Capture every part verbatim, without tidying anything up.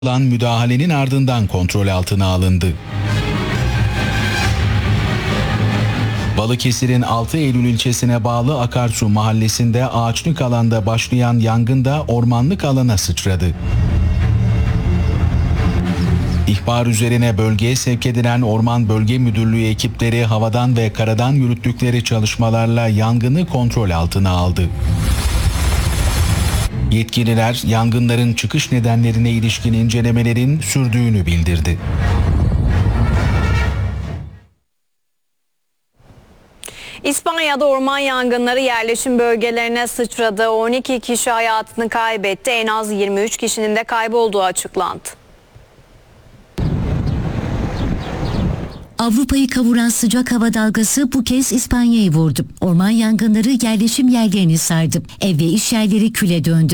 Yapılan müdahalenin ardından kontrol altına alındı. Balıkesir'in altı Eylül ilçesine bağlı Akarsu mahallesinde ağaçlık alanda başlayan yangında ormanlık alana sıçradı. İhbar üzerine bölgeye sevk edilen Orman Bölge Müdürlüğü ekipleri havadan ve karadan yürüttükleri çalışmalarla yangını kontrol altına aldı. Yetkililer yangınların çıkış nedenlerine ilişkin incelemelerin sürdüğünü bildirdi. İspanya'da orman yangınları yerleşim bölgelerine sıçradı. on iki kişi hayatını kaybetti. En az yirmi üç kişinin de kaybolduğu açıklandı. Avrupa'yı kavuran sıcak hava dalgası bu kez İspanya'yı vurdu. Orman yangınları yerleşim yerlerini sardı. Ev ve iş yerleri küle döndü.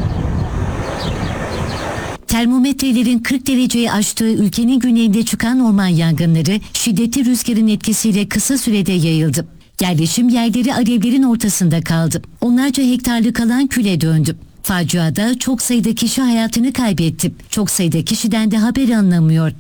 Termometrelerin kırk dereceyi aştığı ülkenin güneyinde çıkan orman yangınları şiddetli rüzgarın etkisiyle kısa sürede yayıldı. Yerleşim yerleri alevlerin ortasında kaldı. Onlarca hektarlık alan küle döndü. Faciada çok sayıda kişi hayatını kaybetti. Çok sayıda kişiden de haber alınamıyor.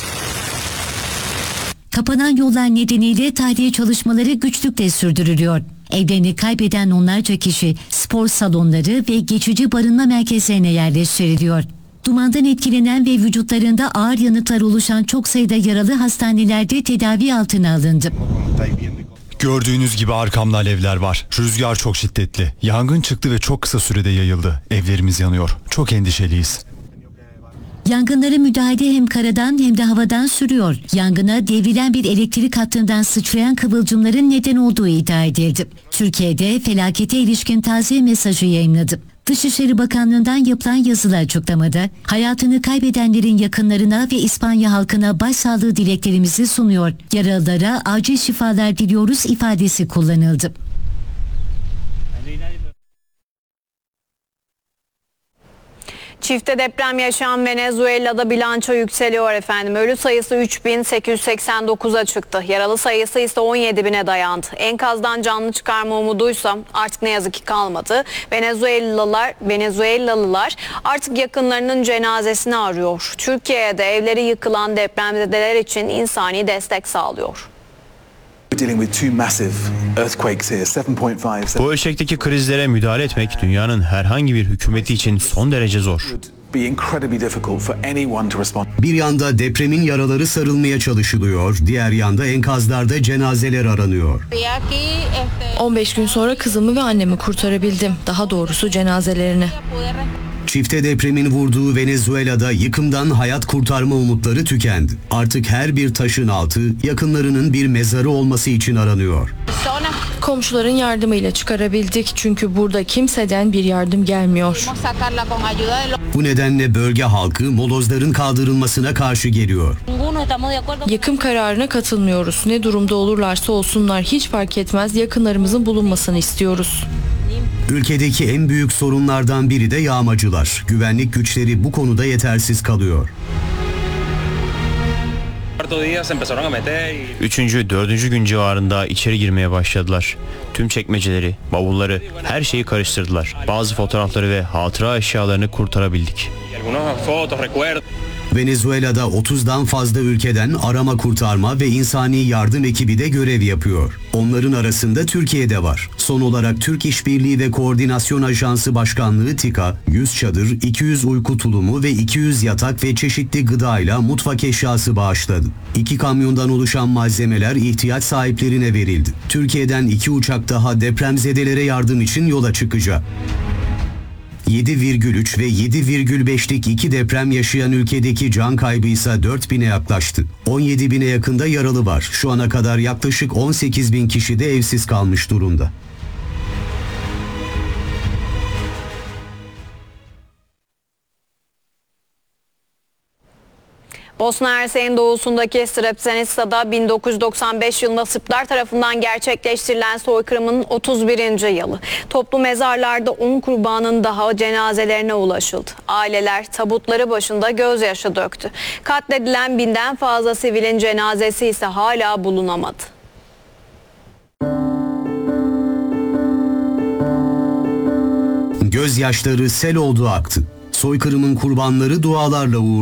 Kapanan yollar nedeniyle tahliye çalışmaları güçlükle sürdürülüyor. Evlerini kaybeden onlarca kişi spor salonları ve geçici barınma merkezlerine yerleştiriliyor. Dumandan etkilenen ve vücutlarında ağır yanıklar oluşan çok sayıda yaralı hastanelerde tedavi altına alındı. Gördüğünüz gibi arkamda alevler var. Rüzgar çok şiddetli. Yangın çıktı ve çok kısa sürede yayıldı. Evlerimiz yanıyor. Çok endişeliyiz. Yangınlara müdahale hem karadan hem de havadan sürüyor. Yangına devrilen bir elektrik hattından sıçrayan kıvılcımların neden olduğu iddia edildi. Türkiye'de felakete ilişkin taziye mesajı yayınladı. Dışişleri Bakanlığı'ndan yapılan yazılı açıklamada hayatını kaybedenlerin yakınlarına ve İspanya halkına başsağlığı dileklerimizi sunuyor. Yaralılara acil şifalar diliyoruz ifadesi kullanıldı. Çifte deprem yaşayan Venezuela'da bilanço yükseliyor efendim. Ölü sayısı üç bin sekiz yüz seksen dokuza çıktı. Yaralı sayısı ise on yedi bine dayandı. Enkazdan canlı çıkarma umuduysa artık ne yazık ki kalmadı. Venezuelalılar, Venezuelalılar artık yakınlarının cenazesini arıyor. Türkiye'de evleri yıkılan depremzedeler için insani destek sağlıyor. Bu ölçekteki krizlere müdahale etmek dünyanın herhangi bir hükümeti için son derece zor. Bir yanda depremin yaraları sarılmaya çalışılıyor, diğer yanda enkazlarda cenazeler aranıyor. on beş gün sonra kızımı ve annemi kurtarabildim. Daha doğrusu cenazelerini. Çifte depremin vurduğu Venezuela'da yıkımdan hayat kurtarma umutları tükendi. Artık her bir taşın altı yakınlarının bir mezarı olması için aranıyor. Komşuların yardımıyla çıkarabildik çünkü burada kimseden bir yardım gelmiyor. Bu nedenle bölge halkı molozların kaldırılmasına karşı geliyor. Yıkım kararına katılmıyoruz. Ne durumda olurlarsa olsunlar hiç fark etmez, yakınlarımızın bulunmasını istiyoruz. Ülkedeki en büyük sorunlardan biri de yağmacılar. Güvenlik güçleri bu konuda yetersiz kalıyor. Üçüncü, dördüncü gün civarında içeri girmeye başladılar. Tüm çekmeceleri, bavulları, her şeyi karıştırdılar. Bazı fotoğrafları ve hatıra eşyalarını kurtarabildik. Venezuela'da otuzdan fazla ülkeden arama kurtarma ve insani yardım ekibi de görev yapıyor. Onların arasında Türkiye'de var. Son olarak Türk İşbirliği ve Koordinasyon Ajansı Başkanlığı TİKA, yüz çadır, iki yüz uyku tulumu ve iki yüz yatak ve çeşitli gıdayla mutfak eşyası bağışladı. İki kamyondan oluşan malzemeler ihtiyaç sahiplerine verildi. Türkiye'den iki uçak daha depremzedelere yardım için yola çıkacak. yedi virgül üç ve yedi virgül beşlik iki deprem yaşayan ülkedeki can kaybı ise dört bine yaklaştı. on yedi bine yakında yaralı var. Şu ana kadar yaklaşık on sekiz bin kişi de evsiz kalmış durumda. Bosna Hersek'in doğusundaki Srebrenica'da bin dokuz yüz doksan beş yılında Sırplar tarafından gerçekleştirilen soykırımın otuz birinci yılı. Toplu mezarlarda on kurbanın daha cenazelerine ulaşıldı. Aileler tabutları başında gözyaşı döktü. Katledilen binden fazla sivilin cenazesi ise hala bulunamadı. Gözyaşları sel oldu aktı. Soykırımın kurbanları dualarla uğurlandı.